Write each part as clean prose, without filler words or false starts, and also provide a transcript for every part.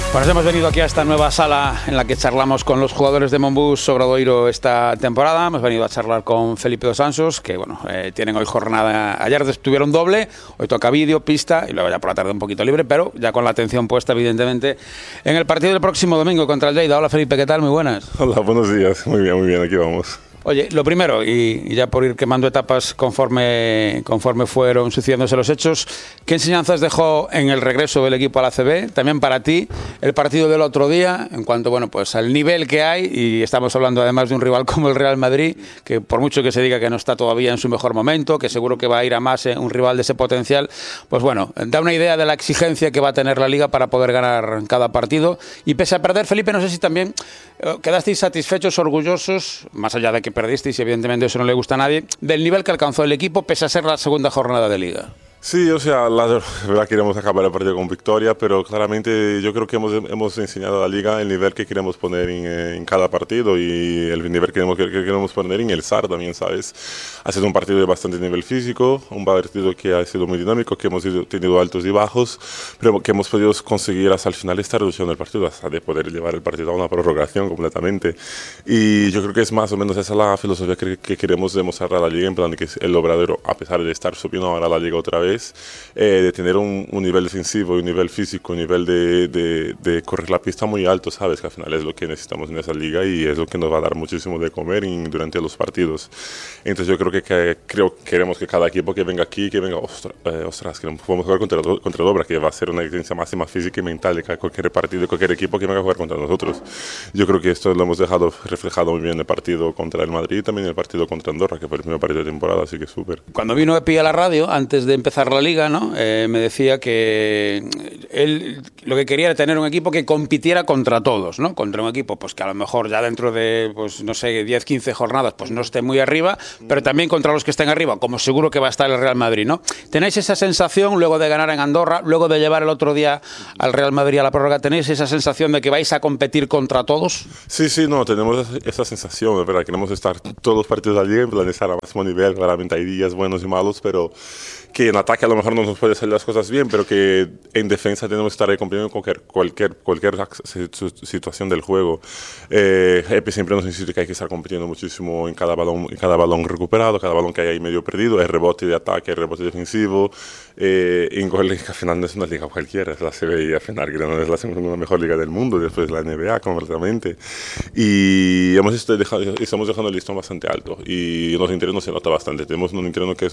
Pues hemos venido aquí a esta nueva sala en la que charlamos con los jugadores de Monbus Obradoiro esta temporada. Hemos venido a charlar con Felipe Dos Anjos, que bueno, tienen hoy jornada. Ayer tuvieron doble, hoy toca vídeo, pista y luego ya por la tarde un poquito libre, pero ya con la atención puesta evidentemente en el partido del próximo domingo contra el Lleida. Hola Felipe, ¿qué tal? Muy buenas. Hola, buenos días. Muy bien, aquí vamos. Oye, lo primero, y ya por ir quemando etapas conforme fueron sucediéndose los hechos, ¿qué enseñanzas dejó en el regreso del equipo a la ACB? También para ti, el partido del otro día, en cuanto pues al nivel que hay, y estamos hablando además de un rival como el Real Madrid, que por mucho que se diga que no está todavía en su mejor momento, que seguro que va a ir a más un rival de ese potencial, pues bueno, da una idea de la exigencia que va a tener la Liga para poder ganar cada partido. Y pese a perder, Felipe, no sé si también quedasteis satisfechos, orgullosos, más allá de que perdisteis y evidentemente eso no le gusta a nadie, del nivel que alcanzó el equipo pese a ser la segunda jornada de Liga. Sí, o sea, la verdad queremos acabar el partido con victoria, pero claramente yo creo que hemos enseñado a la Liga el nivel que queremos poner en cada partido y el nivel que queremos poner en el SAR también, ¿sabes? Ha sido un partido de bastante nivel físico, un partido que ha sido muy dinámico, que hemos tenido altos y bajos, pero que hemos podido conseguir hasta el final esta reducción del partido, hasta de poder llevar el partido a una prorrogación completamente. Y yo creo que es más o menos esa la filosofía que queremos demostrar a la Liga, en plan de que el Obradoiro, a pesar de estar subiendo ahora a la Liga otra vez, de tener un nivel defensivo, un nivel físico, un nivel de correr la pista muy alto, ¿sabes? Que al final es lo que necesitamos en esa liga y es lo que nos va a dar muchísimo de comer durante los partidos. Entonces yo creo que queremos que cada equipo que venga aquí, que venga, ostras, que podemos jugar contra Dobra, que va a ser una exigencia máxima física y mental de cualquier partido, de cualquier equipo que venga a jugar contra nosotros. Yo creo que esto lo hemos dejado reflejado muy bien en el partido contra el Madrid y también en el partido contra Andorra, que fue el primer partido de temporada, así que súper. Cuando vino Epi a la radio, antes de empezar la Liga, ¿no? Me decía que él lo que quería era tener un equipo que compitiera contra todos, ¿no? Contra un equipo pues que a lo mejor ya dentro de, pues no sé, 10, 15 jornadas pues no esté muy arriba, pero también contra los que estén arriba, como seguro que va a estar el Real Madrid, ¿no? ¿Tenéis esa sensación luego de ganar en Andorra, luego de llevar el otro día al Real Madrid a la prórroga, tenéis esa sensación de que vais a competir contra todos? Sí, no, tenemos esa sensación, es verdad, queremos estar todos los partidos de la Liga, en plan de estar a máximo nivel, claramente hay días buenos y malos, pero que en ataque a lo mejor no nos puede salir las cosas bien, pero que en defensa tenemos que estar ahí cumpliendo con cualquier situación del juego. Epi siempre nos insiste que hay que estar compitiendo muchísimo en cada balón recuperado, cada balón que hay ahí medio perdido, hay rebote de ataque, hay rebote defensivo, en gol, que al final no es una liga cualquiera, es la CB y al final que no es la segunda mejor liga del mundo, después de la NBA completamente. Y estamos dejando el listón bastante alto y los entrenos se nota bastante. Tenemos un entreno que es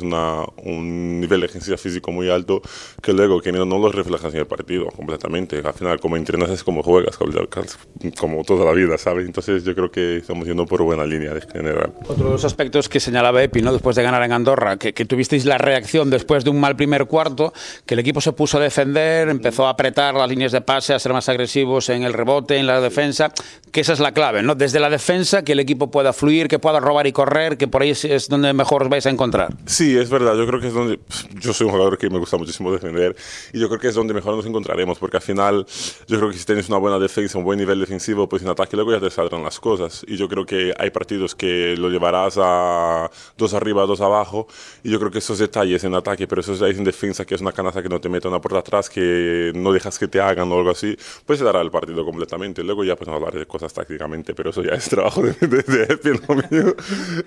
un nivel de ejercicio físico muy alto que luego que no lo reflejas en el partido completamente. Al final, como entrenas es como juegas, como toda la vida, ¿sabes? Entonces yo creo que estamos yendo por buena línea en general. Otro de los aspectos que señalaba Epi, ¿no? Después de ganar en Andorra, que tuvisteis la reacción después de un mal primer cuarto, que el equipo se puso a defender, empezó a apretar las líneas de pase, a ser más agresivos en el rebote, en la defensa, que esa es la clave, ¿no? Desde la defensa, que el equipo pueda fluir, que pueda robar y correr, que por ahí es donde mejor os vais a encontrar. Sí, es verdad, yo creo que es donde yo soy un jugador que me gusta muchísimo defender y yo creo que es donde mejor nos encontraremos, porque al final yo creo que si tienes una buena defensa, un buen nivel defensivo, pues en ataque luego ya te saldrán las cosas. Y yo creo que hay partidos que lo llevarás a 2 arriba, 2 abajo, y yo creo que esos detalles en ataque, pero esos detalles en defensa, que es una canasta que no te mete una puerta atrás, que no dejas que te hagan o algo así, pues se dará el partido completamente. Luego ya pues no hablar de cosas tácticamente, pero eso ya es trabajo de Epi, no mío.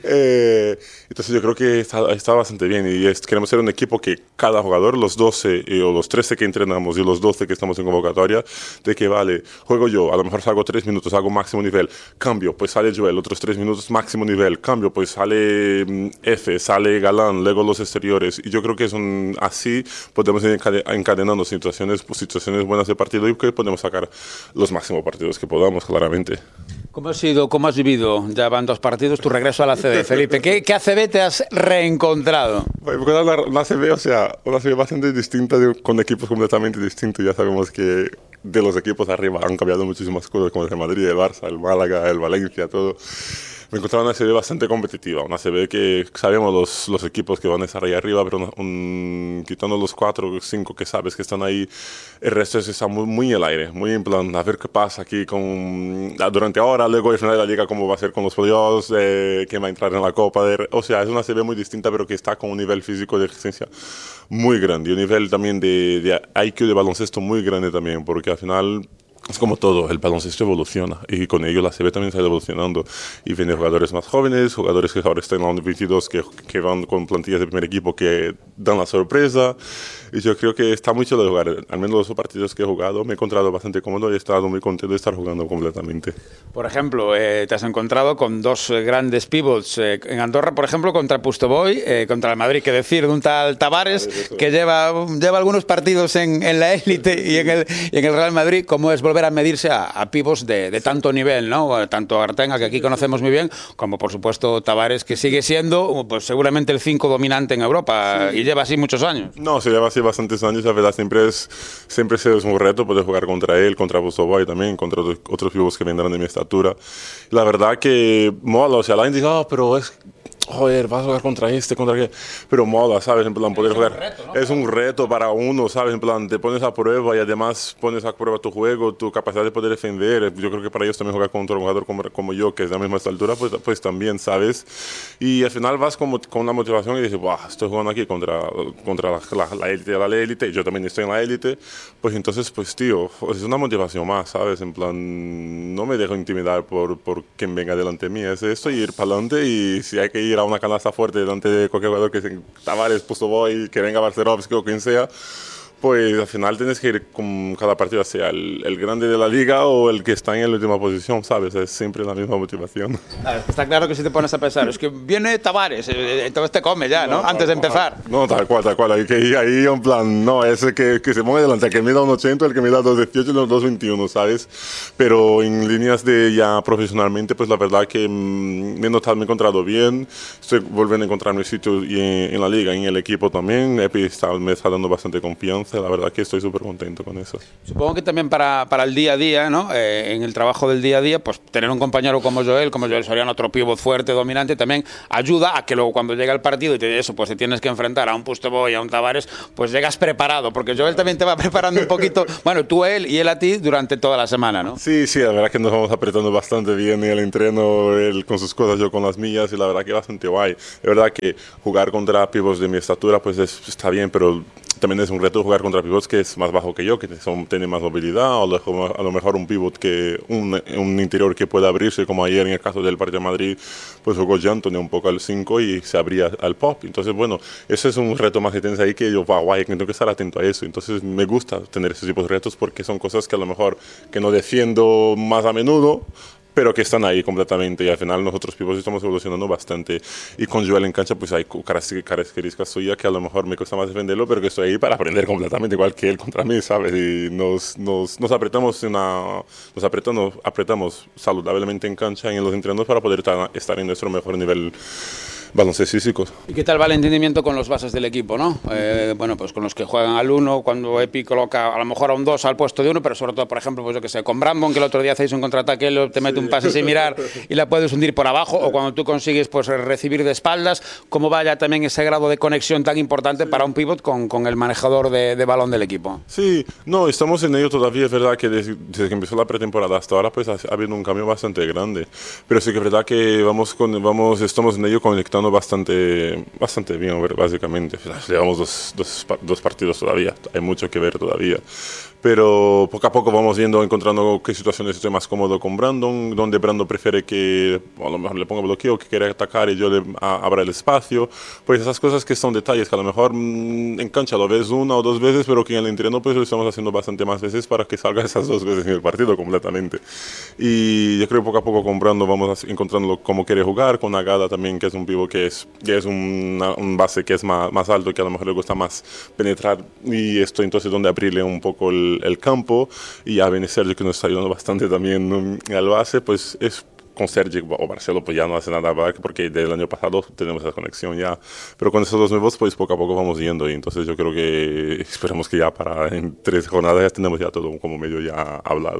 Entonces yo creo que está bastante bien y queremos ser un equipo que cada jugador, los 12 o los 13 que entrenamos y los 12 que estamos en convocatoria, de que vale, juego yo, a lo mejor salgo 3 minutos, hago máximo nivel, cambio, pues sale Joel, otros 3 minutos máximo nivel, cambio, pues sale F, sale Galán, luego los exteriores, y yo creo que así podemos ir encadenando situaciones buenas de partido y que podemos sacar los máximos partidos que podamos, claramente. ¿Cómo has vivido, ya van 2 partidos, tu regreso a la ACB, Felipe? ¿Qué ACB te has reencontrado? La ACB, o sea, una ACB bastante distinta, con equipos completamente distintos. Ya sabemos que de los equipos arriba han cambiado muchísimas cosas, como el Madrid, el Barça, el Málaga, el Valencia, todo. Me encontraba una ACB bastante competitiva, una ACB que sabemos los equipos que van a estar ahí arriba, pero quitando los 4 o 5 que sabes que están ahí, el resto está muy en el aire, muy en plan, a ver qué pasa aquí durante ahora, luego al final de la liga, cómo va a ser con los playoffs, quién va a entrar en la Copa. O sea, es una ACB muy distinta, pero que está con un nivel físico de exigencia muy grande y un nivel también de IQ de baloncesto muy grande también, porque al final es como todo, el baloncesto evoluciona y con ello la CB también está evolucionando y vienen jugadores más jóvenes, jugadores que ahora están en la U22 que van con plantillas de primer equipo que dan la sorpresa y yo creo que está muy chulo de jugar, al menos los partidos que he jugado me he encontrado bastante cómodo y he estado muy contento de estar jugando completamente. Por ejemplo, te has encontrado con dos grandes pivots en Andorra, por ejemplo, contra Pustoboy, contra el Madrid, que decir, de un tal Tavares que lleva algunos partidos en la élite y en el Real Madrid, como es volver a medirse a pivots de tanto nivel, ¿no? Tanto Artenga, que aquí conocemos muy bien, como por supuesto Tavares, que sigue siendo pues seguramente el 5 dominante en Europa, sí. Y lleva así muchos años. No, se lleva así bastantes años, la verdad siempre es un reto poder jugar contra él, contra Pustoboy también, contra otros pivots que vendrán de mi estatura. La verdad que mola, o sea, la gente dice, pero es... Joder, vas a jugar contra contra aquel. Pero mola, ¿sabes? En plan, poder jugar. Reto, ¿no? Es un reto para uno, ¿sabes? En plan, te pones a prueba y además pones a prueba tu juego, tu capacidad de poder defender. Yo creo que para ellos también jugar contra un jugador como yo, que es de la misma altura, pues también, ¿sabes? Y al final vas como con una motivación y dices, ¡buah! Estoy jugando aquí contra la élite de la élite, y yo también estoy en la élite. Pues entonces, pues tío, es una motivación más, ¿sabes? En plan, no me dejo intimidar por quien venga delante de mí. Es esto y ir para adelante y si hay que ir a una canasta fuerte delante de cualquier jugador que se Tavares, Pustoboy, que venga Barcerovski o quien sea, pues al final tienes que ir con cada partido, sea el grande de la liga o el que está en la última posición, ¿sabes? Es siempre la misma motivación. Está claro que si te pones a pensar, es que viene Tavares, entonces te come ya, ¿no? Antes de empezar. No, tal cual. Hay que ir ahí en plan, no, ese que se ponga delante, el que mida 1,80, el que mida 2,18 y los 2,21, ¿sabes? Pero en líneas de ya profesionalmente, pues la verdad que me he encontrado bien, estoy volviendo a encontrar mi sitio en la liga, en el equipo también, Epi me está dando bastante confianza. La verdad que estoy súper contento con eso. Supongo que también para el día a día, ¿no? En el trabajo del día a día, pues tener un compañero como Joel Soriano, otro pívot fuerte, dominante, también ayuda a que luego cuando llega el partido y pues te tienes que enfrentar a un Pustoboy, a un Tavares, pues llegas preparado, porque Joel también te va preparando un poquito, bueno, tú a él y él a ti durante toda la semana, ¿no? Sí, la verdad que nos vamos apretando bastante bien en el entreno, él con sus cosas, yo con las mías, y la verdad que bastante guay. De verdad que jugar contra pivots de mi estatura, pues está bien, pero también es un reto jugar contra pivots que es más bajo que yo, que tienen más movilidad, o a lo mejor un pivot que un interior que pueda abrirse, como ayer en el caso del partido de Madrid, pues jugó Jantone un poco al 5 y se abría al pop. Entonces, bueno, ese es un reto más que tienes ahí que yo, guay, que tengo que estar atento a eso. Entonces, me gusta tener ese tipo de retos porque son cosas que a lo mejor que no defiendo más a menudo, pero que están ahí completamente y al final nosotros pivots estamos evolucionando bastante y con Joel en cancha pues hay características suyas que a lo mejor me cuesta más defenderlo, pero que estoy ahí para aprender completamente igual que él contra mí, ¿sabes? Y nos apretamos saludablemente en cancha y en los entrenos para poder estar en nuestro mejor nivel baloncestístico. ¿Y qué tal va el entendimiento con los bases del equipo, no? Bueno, pues con los que juegan al 1, cuando Epi coloca a lo mejor a un 2 al puesto de 1, pero sobre todo, por ejemplo, pues yo que sé, con Brandon, que el otro día hacéis un contraataque, él te mete un pase sin mirar y la puedes hundir por abajo, o cuando tú consigues pues recibir de espaldas, ¿cómo vaya también ese grado de conexión tan importante para un pivot con el manejador de balón del equipo? Sí, no, estamos en ello todavía, es verdad que desde que empezó la pretemporada hasta ahora pues ha habido un cambio bastante grande, pero sí que es verdad que estamos en ello conectando bastante bien, básicamente. Llevamos dos partidos todavía, hay mucho que ver todavía. Pero poco a poco vamos encontrando qué situaciones estoy más cómodo con Brandon, donde Brandon prefiere que a lo mejor le ponga bloqueo, que quiere atacar y yo le abra el espacio. Pues esas cosas que son detalles que a lo mejor en cancha lo ves una o dos veces, pero que en el entreno pues lo estamos haciendo bastante más veces para que salga esas 2 veces en el partido completamente. Y yo creo que poco a poco con Brandon vamos encontrando cómo quiere jugar, con Agada también, que es un pivot que es un base que es más alto, que a lo mejor le gusta más penetrar y esto entonces donde abrirle un poco el campo, y a Bene Sergio que nos está ayudando bastante también al base, pues es con Sergio o Marcelo pues ya no hace nada porque del año pasado tenemos esa conexión ya, pero con esos 2 nuevos pues poco a poco vamos yendo y entonces yo creo que esperemos que ya en 3 jornadas ya tenemos ya todo como medio ya hablado.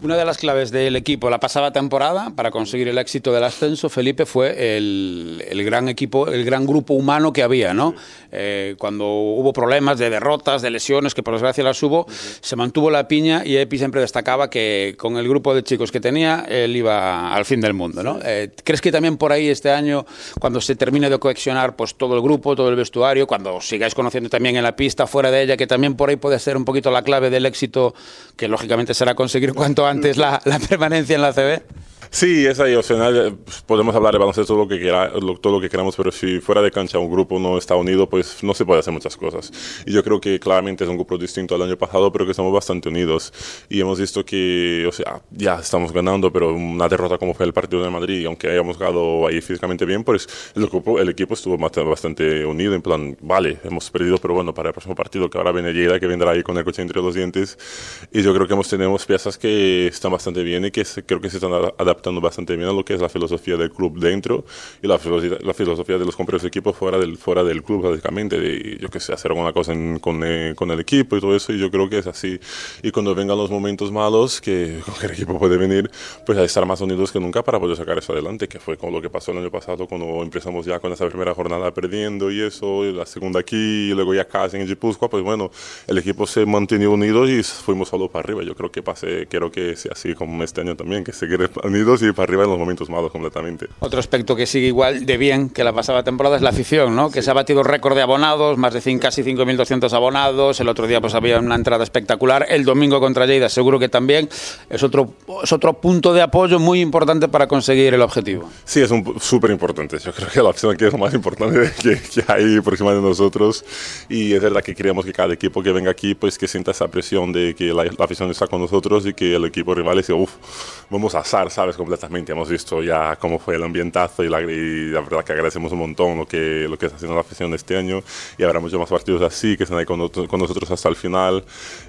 Una de las claves del equipo la pasada temporada para conseguir el éxito del ascenso, Felipe, fue el gran equipo, el gran grupo humano que había, ¿no? Cuando hubo problemas de derrotas, de lesiones, que por desgracia las hubo, se mantuvo la piña y Epi siempre destacaba que con el grupo de chicos que tenía, él iba al fin del mundo, ¿no? ¿Crees que también por ahí este año, cuando se termine de cohesionar pues, todo el grupo, todo el vestuario, cuando sigáis conociendo también en la pista, fuera de ella, que también por ahí puede ser un poquito la clave del éxito, que lógicamente será conseguir cuanto antes la permanencia en la ACB? Sí, es ahí, o sea, podemos hablar de baloncesto todo lo que queramos, pero si fuera de cancha un grupo no está unido, pues no se puede hacer muchas cosas. Y yo creo que claramente es un grupo distinto al año pasado, pero que estamos bastante unidos. Y hemos visto que, o sea, ya estamos ganando, pero una derrota como fue el partido de Madrid, aunque hayamos jugado ahí físicamente bien, pues el equipo estuvo bastante unido, en plan, vale, hemos perdido, pero bueno, para el próximo partido, que ahora viene Lleida, que vendrá ahí con el coche entre los dientes. Y yo creo que tenemos piezas que están bastante bien y que creo que se están adaptando bastante bien a lo que es la filosofía del club dentro y la filosofía de los compañeros de equipo fuera del club, básicamente, de, yo qué sé, hacer alguna cosa con el equipo y todo eso, y yo creo que es así. Y cuando vengan los momentos malos, que cualquier equipo puede venir, pues a estar más unidos que nunca para poder sacar eso adelante, que fue con lo que pasó el año pasado cuando empezamos ya con esa primera jornada perdiendo y eso, y la segunda aquí, y luego ya casi en Guipúzcoa, pues bueno, el equipo se mantuvo unido y fuimos solo para arriba. Yo creo que sea así como este año también, que seguir unidos y para arriba en los momentos malos completamente. Otro aspecto que sigue igual de bien que la pasada temporada es la afición, ¿no? Que sí. Se ha batido récord de abonados, más de casi 5.200 abonados. El otro día pues había una entrada espectacular. El domingo contra Lleida seguro que también es otro punto de apoyo muy importante para conseguir el objetivo. Sí, es súper importante. Yo creo que la afición aquí es lo más importante que hay por encima de nosotros, y es verdad que queremos que cada equipo que venga aquí pues que sienta esa presión de que la afición está con nosotros y que el equipo rival dice, vamos a asar, ¿sabes? Completamente. Hemos visto ya cómo fue el ambientazo y la verdad que agradecemos un montón lo que está haciendo la afición este año, y habrá muchos más partidos así que están ahí con nosotros hasta el final.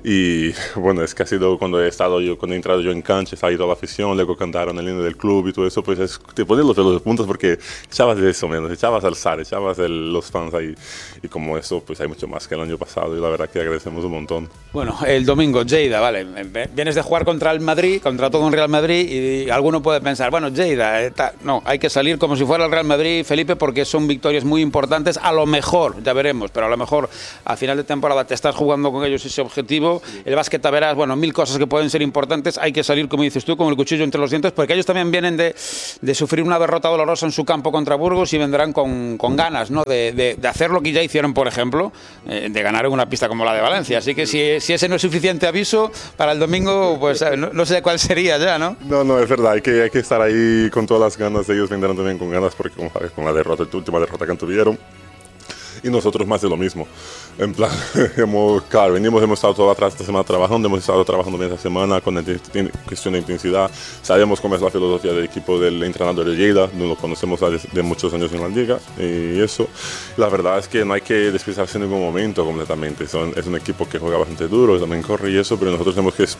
Y bueno, es que ha sido cuando he entrado yo en cancha, ha ido la afición, luego cantaron el himno del club y todo eso, pues te pones los pelos de puntos porque echabas de eso menos, echabas al SAR, echabas los fans ahí, y como eso pues hay mucho más que el año pasado, y la verdad que agradecemos un montón. Bueno, el domingo, Lleida, vale, vienes de jugar contra el Madrid, contra todo un Real Madrid, y alguno puede pensar, bueno, Lleida, no, hay que salir como si fuera el Real Madrid, Felipe, porque son victorias muy importantes. A lo mejor, ya veremos, pero a lo mejor a final de temporada te estás jugando con ellos ese objetivo. El básquet verás, bueno, 1000 cosas que pueden ser importantes. Hay que salir, como dices tú, con el cuchillo entre los dientes, porque ellos también vienen de sufrir una derrota dolorosa en su campo contra Burgos y vendrán con ganas, ¿no? De hacer lo que ya hicieron, por ejemplo, de ganar en una pista como la de Valencia. Así que si ese no es suficiente aviso para el domingo, pues no sé cuál sería ya, ¿no? No, es verdad, hay que estar ahí con todas las ganas. Ellos vendrán también con ganas porque, como sabes, con la última derrota que tuvieron, y nosotros más de lo mismo. En plan, hemos estado toda esta semana trabajando, hemos estado trabajando bien esta semana con cuestión de intensidad. Sabemos cómo es la filosofía del equipo del entrenador de Lleida, lo conocemos de muchos años en la liga, y eso. La verdad es que no hay que despistarse en ningún momento completamente. Es un equipo que juega bastante duro, también corre y eso, pero nosotros tenemos que...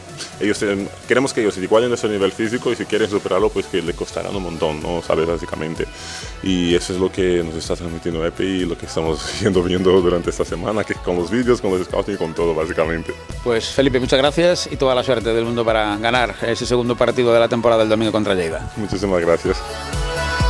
queremos que ellos igualen ese nivel físico, y si quieren superarlo, pues que le costarán un montón, ¿no? ¿Sabes? Básicamente. Y eso es lo que nos está transmitiendo Epi y lo que estamos viendo durante esta semana, que con los vídeos, con los scouting y con todo, básicamente. Pues Felipe, muchas gracias y toda la suerte del mundo para ganar ese segundo partido de la temporada del domingo contra Lleida. Muchísimas gracias.